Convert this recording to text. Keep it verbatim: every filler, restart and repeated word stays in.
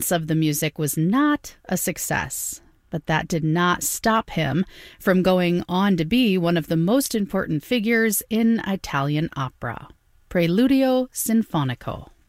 performance of the music was not a success, but that did not stop him from going on to be one of the most important figures in Italian opera. Preludio Sinfonico.